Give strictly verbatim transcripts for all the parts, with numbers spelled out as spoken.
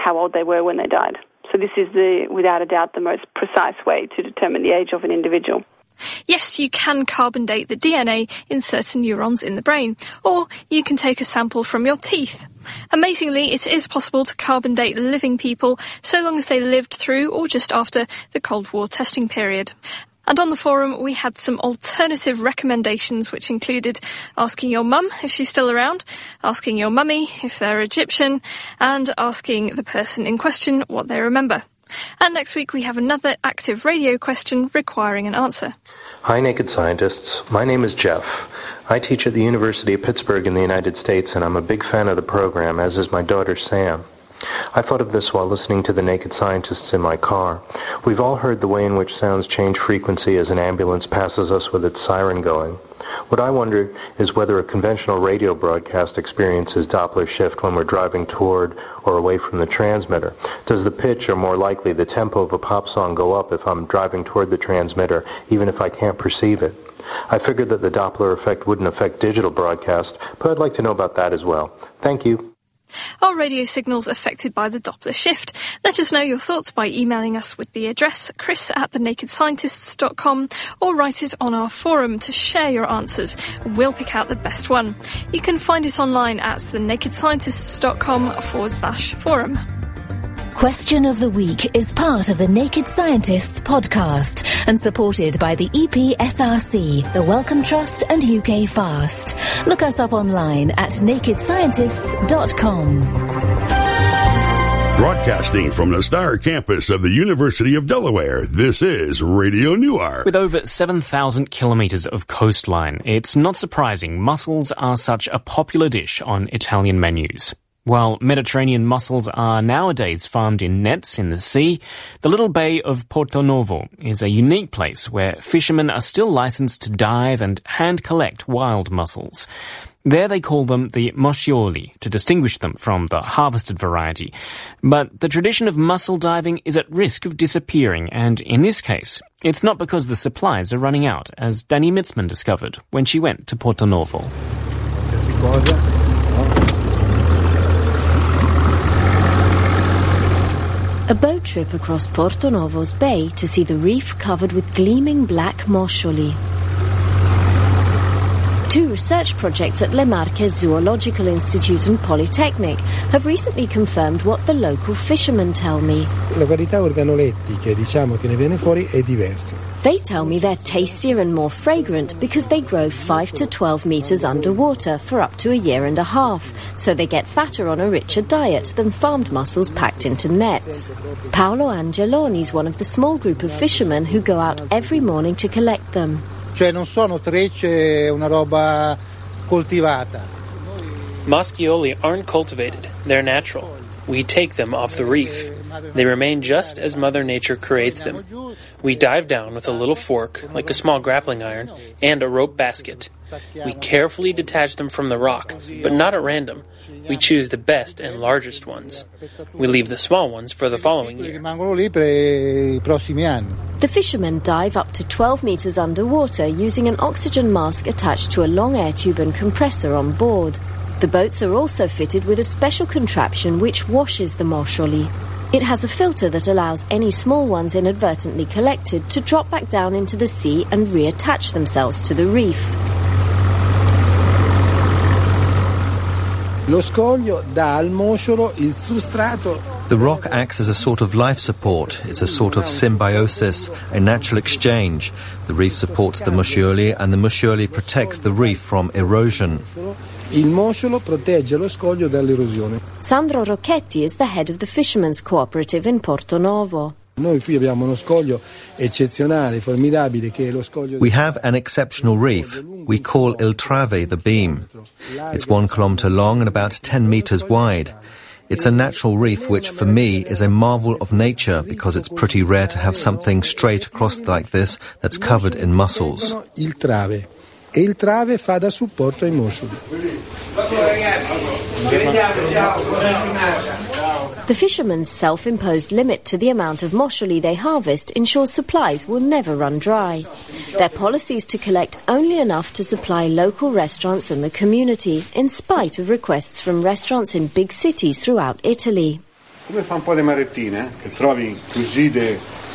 how old they were when they died. So this is, the, without a doubt, the most precise way to determine the age of an individual. Yes, you can carbon date the D N A in certain neurons in the brain, or you can take a sample from your teeth. Amazingly, it is possible to carbon date living people so long as they lived through or just after the Cold War testing period. And on the forum, we had some alternative recommendations, which included asking your mum if she's still around, asking your mummy if they're Egyptian, and asking the person in question what they remember. And next week we have another active radio question requiring an answer. Hi, Naked Scientists. My name is Jeff. I teach at the University of Pittsburgh in the United States, and I'm a big fan of the program, as is my daughter Sam. I thought of this while listening to the Naked Scientists in my car. We've all heard the way in which sounds change frequency as an ambulance passes us with its siren going. What I wonder is whether a conventional radio broadcast experiences Doppler shift when we're driving toward or away from the transmitter. Does the pitch, or more likely the tempo of a pop song, go up if I'm driving toward the transmitter, even if I can't perceive it? I figured that the Doppler effect wouldn't affect digital broadcast, but I'd like to know about that as well. Thank you. Are radio signals affected by the Doppler shift? Let us know your thoughts by emailing us with the address chris at the naked scientists dot com, or write it on our forum to share your answers. We'll pick out the best one. You can find it online at the naked scientists dot com forward slash forum. Question of the Week is part of the Naked Scientists podcast and supported by the E P S R C, the Wellcome Trust and U K Fast. Look us up online at naked scientists dot com. Broadcasting from the Star campus of the University of Delaware, this is Radio Newark. With over seven thousand kilometres of coastline, it's not surprising mussels are such a popular dish on Italian menus. While Mediterranean mussels are nowadays farmed in nets in the sea, the little bay of Porto Novo is a unique place where fishermen are still licensed to dive and hand collect wild mussels. There they call them the moscioli to distinguish them from the harvested variety. But the tradition of mussel diving is at risk of disappearing, and in this case, it's not because the supplies are running out, as Danny Mitzman discovered when she went to Porto Novo. A boat trip across Porto Novo's bay to see the reef covered with gleaming black moscioli. Two research projects at Le Marques Zoological Institute and Polytechnic have recently confirmed what the local fishermen tell me. La qualità organolettica, diciamo, che ne viene fuori è diversa. They tell me they're tastier and more fragrant because they grow five to twelve metres underwater for up to a year and a half, so they get fatter on a richer diet than farmed mussels packed into nets. Paolo Angeloni is one of the small group of fishermen who go out every morning to collect them. Cioè non sono trecce, una roba coltivata. Moscioli aren't cultivated, they're natural. We take them off the reef. They remain just as Mother Nature creates them. We dive down with a little fork, like a small grappling iron, and a rope basket. We carefully detach them from the rock, but not at random. We choose the best and largest ones. We leave the small ones for the following year. The fishermen dive up to twelve metres underwater using an oxygen mask attached to a long air tube and compressor on board. The boats are also fitted with a special contraption which washes the moscioli. It has a filter that allows any small ones inadvertently collected to drop back down into the sea and reattach themselves to the reef. Lo scoglio dà al mosciolo il substrato. The rock acts as a sort of life support. It's a sort of symbiosis, a natural exchange. The reef supports the moscioli, and the moscioli protects the reef from erosion. Il mosciolo protegge lo scoglio dall'erosione. Sandro Rocchetti is the head of the Fishermen's Cooperative in Porto Novo. Noi qui abbiamo uno scoglio eccezionale, formidabile, che è lo scoglio. We have an exceptional reef. We call Il Trave the beam. It's one kilometre long and about ten metres wide. It's a natural reef which, for me, is a marvel of nature because it's pretty rare to have something straight across like this that's covered in mussels. Il Trave. E il Trave fa da supporto ai moscioli. The fishermen's self-imposed limit to the amount of moscioli they harvest ensures supplies will never run dry. Their policy is to collect only enough to supply local restaurants and the community, in spite of requests from restaurants in big cities throughout Italy. Come fa un po' di marettine, che trovi così di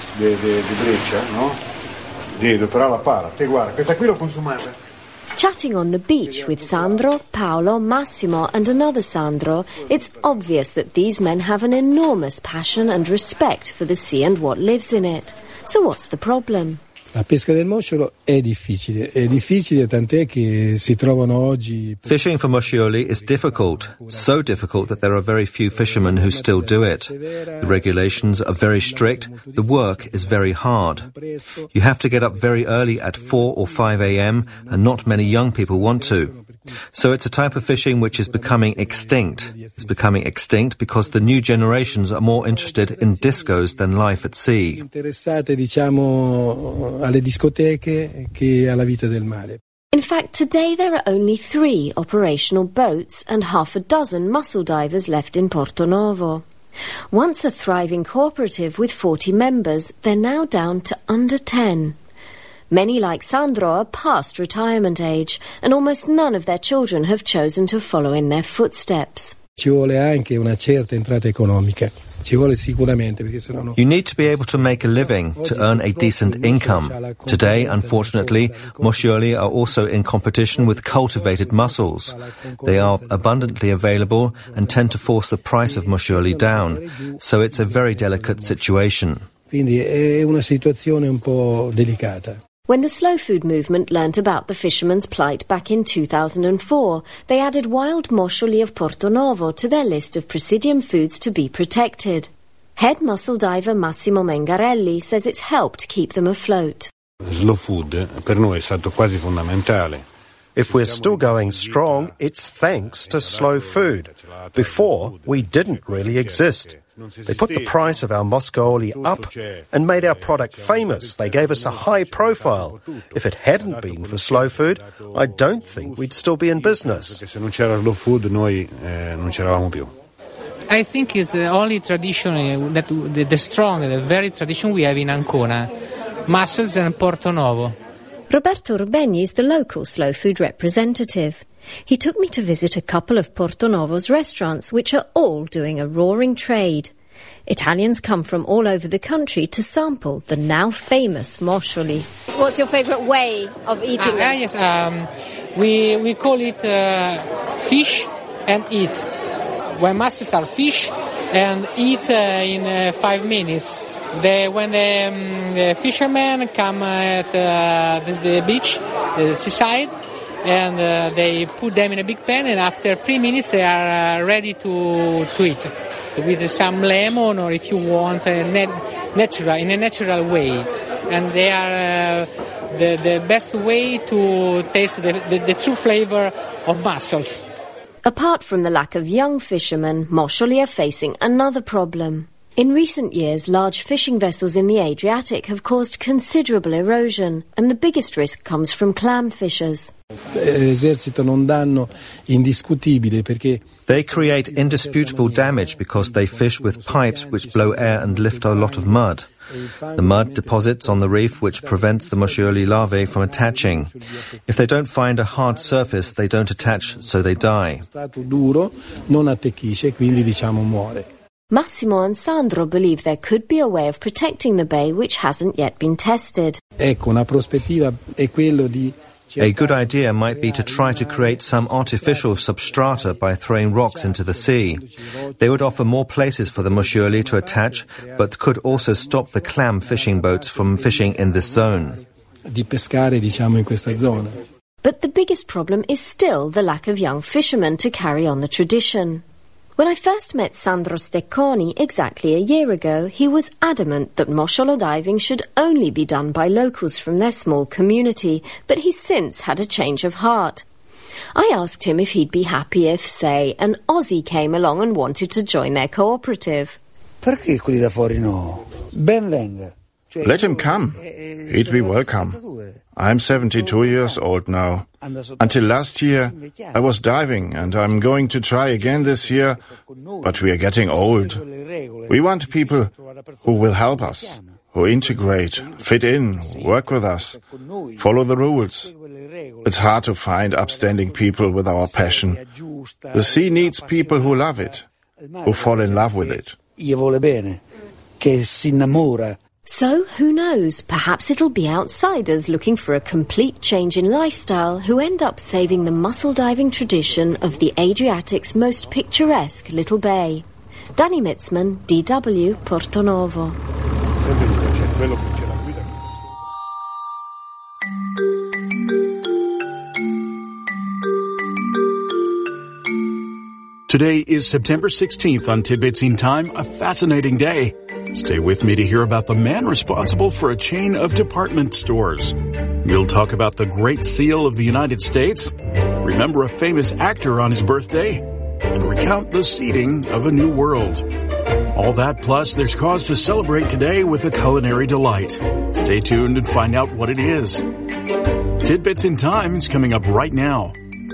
breccia, no? Vedo, però la para. Te guarda, questa qui l'ho consumata. Chatting on the beach with Sandro, Paolo, Massimo and another Sandro, it's obvious that these men have an enormous passion and respect for the sea and what lives in it. So what's the problem? La pesca del mosciolo è difficile, è difficile tant'è che si trovano oggi. Fishing for moscioli is difficult, so difficult that there are very few fishermen who still do it. The regulations are very strict, the work is very hard. You have to get up very early at four or five a.m. and not many young people want to. So it's a type of fishing which is becoming extinct. It's becoming extinct because the new generations are more interested in discos than life at sea. Interessate, diciamo, alle discoteche che alla vita del mare. In fact, today there are only three operational boats and half a dozen mussel divers left in Portonovo. Once a thriving cooperative with forty members, they're now down to under ten. Many, like Sandro, are past retirement age, and almost none of their children have chosen to follow in their footsteps. Ci vuole anche una certa entrata economica. Ci vuole sicuramente, perché se no. You need to be able to make a living, to earn a decent income. Today, unfortunately, moscioli are also in competition with cultivated mussels. They are abundantly available and tend to force the price of moscioli down, so it's a very delicate situation. Quindi è una situazione un po' delicata. When the slow food movement learnt about the fishermen's plight back in two thousand four, they added wild moscioli of Portonovo to their list of Presidium foods to be protected. Head mussel diver Massimo Mengarelli says it's helped keep them afloat. Slow food per noi è stato quasi fondamentale. If we're still going strong, it's thanks to slow food. Before, we didn't really exist. They put the price of our moscaoli up and made our product famous. They gave us a high profile. If it hadn't been for slow food, I don't think we'd still be in business. Se non c'era slow food, noi non c'eravamo più. I think it's the only tradition that the, the strong, the very tradition we have in Ancona, mussels and Portonovo. Roberto Rubegni is the local slow food representative. He took me to visit a couple of Portonovo's restaurants, which are all doing a roaring trade. Italians come from all over the country to sample the now famous moscioli. What's your favourite way of eating uh, them? Uh, yes, um, we, we call it uh, fish and eat. When mussels are fish and eat uh, in uh, five minutes. The, when the, um, the fishermen come at uh, the, the beach, the seaside, and uh, they put them in a big pan, and after three minutes they are uh, ready to, to eat with some lemon, or if you want a nat- natural in a natural way. And they are uh, the the best way to taste the, the, the true flavor of mussels. Apart from the lack of young fishermen, moscioli are facing another problem. In recent years, large fishing vessels in the Adriatic have caused considerable erosion, and the biggest risk comes from clam fishers. Esercitano un danno indiscutibile perché they create indisputable damage because they fish with pipes which blow air and lift a lot of mud. The mud deposits on the reef which prevents the moscioli larvae from attaching. If they don't find a hard surface, they don't attach, so they die. Duro non attecchisce, quindi diciamo muore. Massimo and Sandro believe there could be a way of protecting the bay which hasn't yet been tested. Ecco, una prospettiva è quello di A good idea might be to try to create some artificial substrata by throwing rocks into the sea. They would offer more places for the moscioli to attach, but could also stop the clam fishing boats from fishing in this zone. Di pescare, diciamo, in questa zona. But the biggest problem is still the lack of young fishermen to carry on the tradition. When I first met Sandro Stecconi exactly a year ago, he was adamant that mosciolo diving should only be done by locals from their small community, but he's since had a change of heart. I asked him if he'd be happy if, say, an Aussie came along and wanted to join their cooperative. Perché quelli da fuori no? Ben venga. Let him come. He'd be welcome. I'm seventy-two years old now. Until last year, I was diving, and I'm going to try again this year, but we are getting old. We want people who will help us, who integrate, fit in, work with us, follow the rules. It's hard to find upstanding people with our passion. The sea needs people who love it, who fall in love with it. gli vuole bene, che si innamora. So, who knows, perhaps it'll be outsiders looking for a complete change in lifestyle who end up saving the mussel diving tradition of the Adriatic's most picturesque little bay. Danny Mitzman, D W, Porto Novo. Today is September sixteenth on Tidbits in Time, a fascinating day. Stay with me to hear about the man responsible for a chain of department stores. We'll talk about the Great Seal of the United States, remember a famous actor on his birthday, and recount the seeding of a new world. All that plus there's cause to celebrate today with a culinary delight. Stay tuned and find out what it is. Tidbits in Time is coming up right now.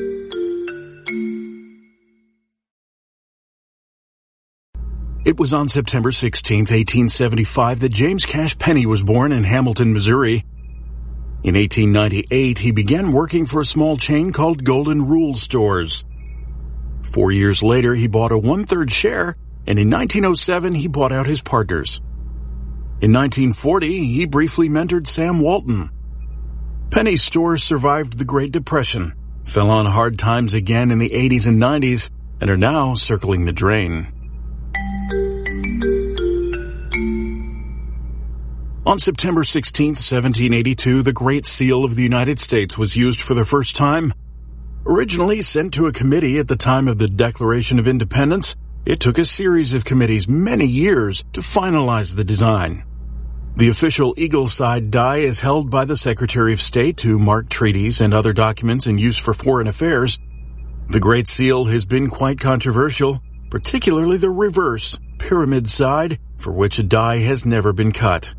It was on September sixteenth, eighteen seventy-five, that James Cash Penney was born in Hamilton, Missouri. In eighteen ninety-eight, he began working for a small chain called Golden Rule Stores. Four years later, he bought a one-third share, and in nineteen oh seven, he bought out his partners. In nineteen forty, he briefly mentored Sam Walton. Penney's stores survived the Great Depression, fell on hard times again in the eighties and nineties, and are now circling the drain. On September sixteenth, seventeen eighty-two, the Great Seal of the United States was used for the first time. Originally sent to a committee at the time of the Declaration of Independence, it took a series of committees many years to finalize the design. The official eagle side die is held by the Secretary of State to mark treaties and other documents in use for foreign affairs. The Great Seal has been quite controversial, particularly the reverse, pyramid side, for which a die has never been cut.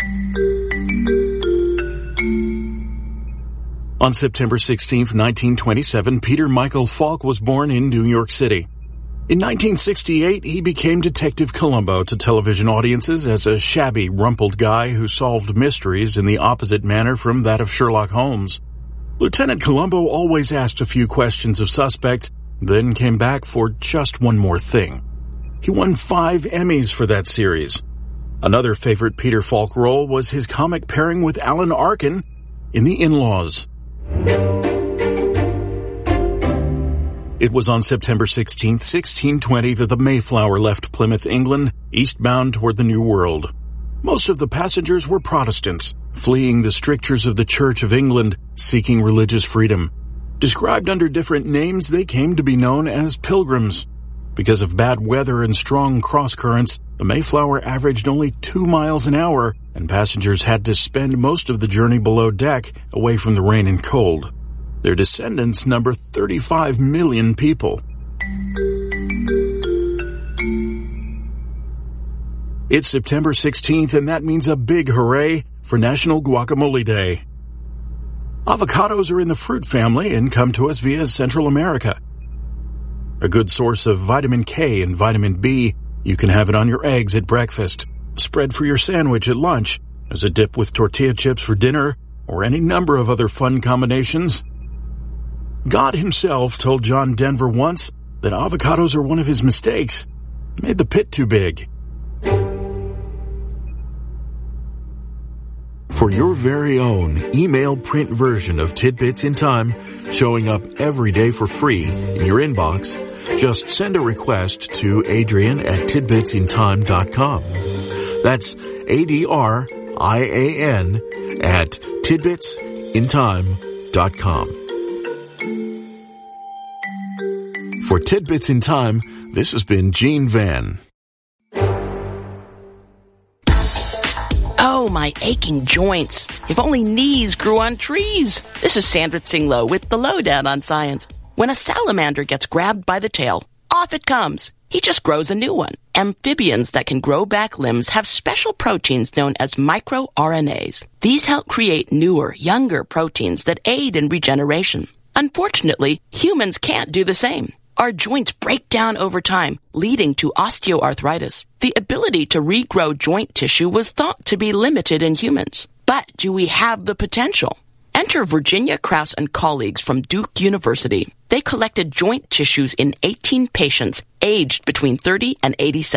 On September sixteenth, nineteen twenty-seven, Peter Michael Falk was born in New York City. In nineteen sixty-eight, he became Detective Columbo to television audiences as a shabby, rumpled guy who solved mysteries in the opposite manner from that of Sherlock Holmes. Lieutenant Columbo always asked a few questions of suspects, then came back for just one more thing. He won five Emmys for that series. Another favorite Peter Falk role was his comic pairing with Alan Arkin in The In-Laws. It was on September sixteenth, sixteen twenty, that the Mayflower left Plymouth, England, eastbound toward the New World. Most of the passengers were Protestants, fleeing the strictures of the Church of England, seeking religious freedom. Described under different names, they came to be known as pilgrims. Because of bad weather and strong cross-currents, the Mayflower averaged only two miles an hour, and passengers had to spend most of the journey below deck, away from the rain and cold. Their descendants number thirty-five million people. It's September sixteenth, and that means a big hooray for National Guacamole Day. Avocados are in the fruit family and come to us via Central America. A good source of vitamin K and vitamin B, you can have it on your eggs at breakfast, spread for your sandwich at lunch, as a dip with tortilla chips for dinner, or any number of other fun combinations. God himself told John Denver once that avocados are one of his mistakes. Made the pit too big. For your very own email print version of Tidbits in Time, showing up every day for free in your inbox, just send a request to Adrian at tidbits in time dot com. That's A D R I A N at tidbits in time dot com. For Tidbits in Time, this has been Gene Van. Oh, my aching joints. If only knees grew on trees. This is Sandra Tsinglow with the Lowdown on Science. When a salamander gets grabbed by the tail, off it comes. He just grows a new one. Amphibians that can grow back limbs have special proteins known as microRNAs. These help create newer, younger proteins that aid in regeneration. Unfortunately, humans can't do the same. Our joints break down over time, leading to osteoarthritis. The ability to regrow joint tissue was thought to be limited in humans. But do we have the potential? Enter Virginia Krause and colleagues from Duke University. They collected joint tissues in eighteen patients aged between thirty and eighty-seven.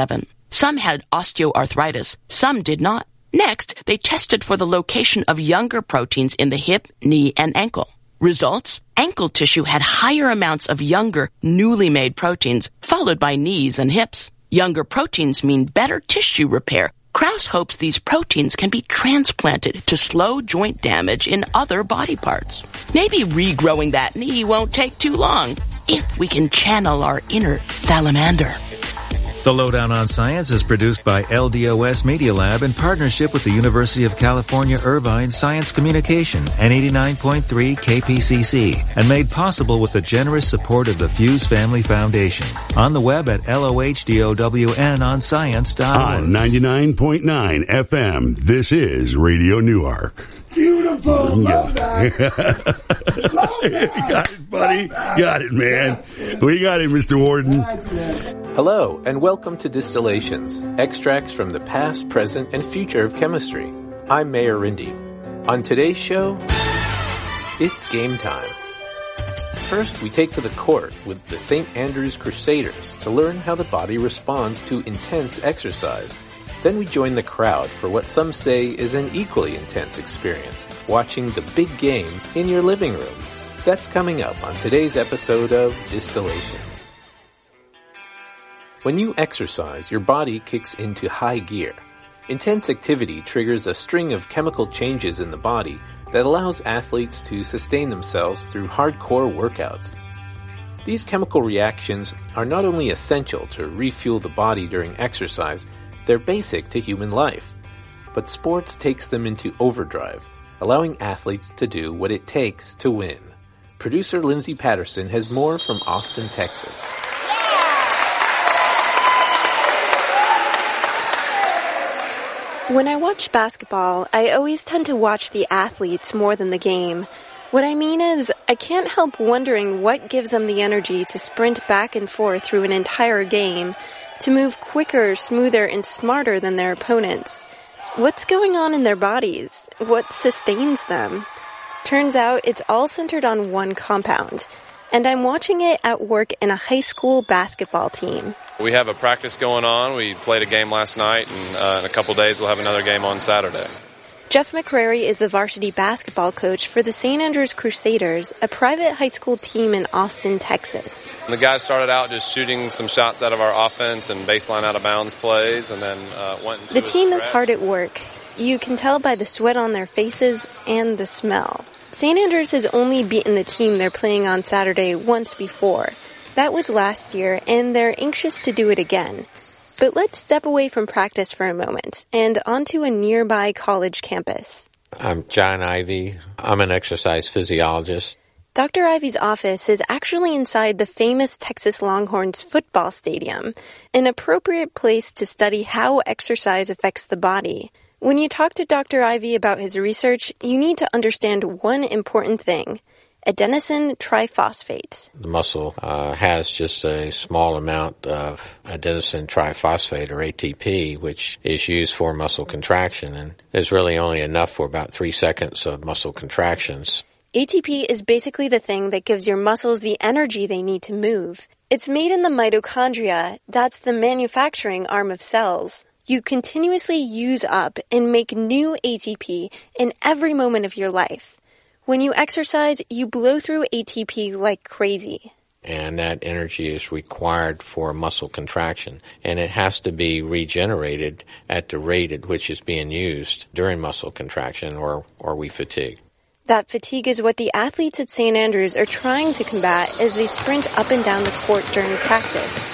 Some had osteoarthritis, some did not. Next, they tested for the location of younger proteins in the hip, knee, and ankle. Results? Ankle tissue had higher amounts of younger, newly made proteins, followed by knees and hips. Younger proteins mean better tissue repair. Krauss hopes these proteins can be transplanted to slow joint damage in other body parts. Maybe regrowing that knee won't take too long, if we can channel our inner salamander. The Lowdown on Science is produced by L D O S Media Lab in partnership with the University of California, Irvine Science Communication and eighty-nine point three K P C C, and made possible with the generous support of the Fuse Family Foundation. On the web at L O H D O W N on science dot org. On ninety-nine point nine F M, this is Radio Newark. Beautiful. Love that. Love that. Got it, buddy. Got it, man. We got it, Mister Warden. Hello, and welcome to Distillations, extracts from the past, present, and future of chemistry. I'm Mayor Rindy. On today's show, it's game time. First, we take to the court with the Saint Andrews Crusaders to learn how the body responds to intense exercise. Then we join the crowd for what some say is an equally intense experience, watching the big game in your living room. That's coming up on today's episode of Distillations. When you exercise, your body kicks into high gear. Intense activity triggers a string of chemical changes in the body that allows athletes to sustain themselves through hardcore workouts. These chemical reactions are not only essential to refuel the body during exercise, they're basic to human life. But sports takes them into overdrive, allowing athletes to do what it takes to win. Producer Lindsay Patterson has more from Austin, Texas. When I watch basketball, I always tend to watch the athletes more than the game. What I mean is, I can't help wondering what gives them the energy to sprint back and forth through an entire game, to move quicker, smoother, and smarter than their opponents. What's going on in their bodies? What sustains them? Turns out it's all centered on one compound, and I'm watching it at work in a high school basketball team. We have a practice going on. We played a game last night, and uh, in a couple days we'll have another game on Saturday. Jeff McCrary is the varsity basketball coach for the Saint Andrews Crusaders, a private high school team in Austin, Texas. And the guys started out just shooting some shots out of our offense and baseline out-of-bounds plays, and then uh, went into The team stretch. is hard at work. You can tell by the sweat on their faces and the smell. Saint Andrews has only beaten the team they're playing on Saturday once before. That was last year, and they're anxious to do it again. But let's step away from practice for a moment and onto a nearby college campus. I'm John Ivy. I'm an exercise physiologist. Doctor Ivy's office is actually inside the famous Texas Longhorns football stadium, an appropriate place to study how exercise affects the body. When you talk to Doctor Ivy about his research, you need to understand one important thing: adenosine triphosphate. The muscle uh, has just a small amount of adenosine triphosphate, or A T P, which is used for muscle contraction, and is really only enough for about three seconds of muscle contractions. A T P is basically the thing that gives your muscles the energy they need to move. It's made in the mitochondria. That's the manufacturing arm of cells. You continuously use up and make new A T P in every moment of your life. When you exercise, you blow through A T P like crazy. And that energy is required for muscle contraction, and it has to be regenerated at the rate at which it's being used during muscle contraction, or, or we fatigue. That fatigue is what the athletes at Saint Andrews are trying to combat as they sprint up and down the court during practice.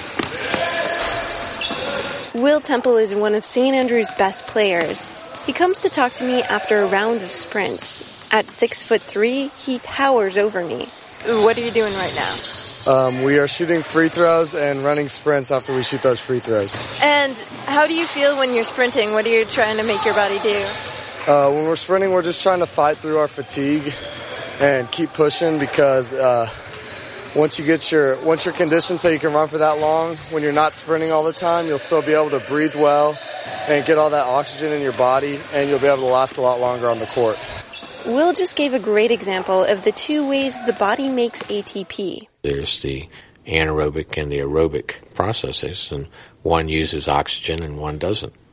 Will Temple is one of Saint Andrews' best players. He comes to talk to me after a round of sprints. At six foot three, he towers over me. What are you doing right now? Um, we are shooting free throws and running sprints after we shoot those free throws. And how do you feel when you're sprinting? What are you trying to make your body do? Uh, when we're sprinting, we're just trying to fight through our fatigue and keep pushing, because uh, once you get your once you're conditioned so you can run for that long, when you're not sprinting all the time, you'll still be able to breathe well and get all that oxygen in your body, and you'll be able to last a lot longer on the court. Will just gave a great example of the two ways the body makes A T P. There's the anaerobic and the aerobic processes, and one uses oxygen and one doesn't.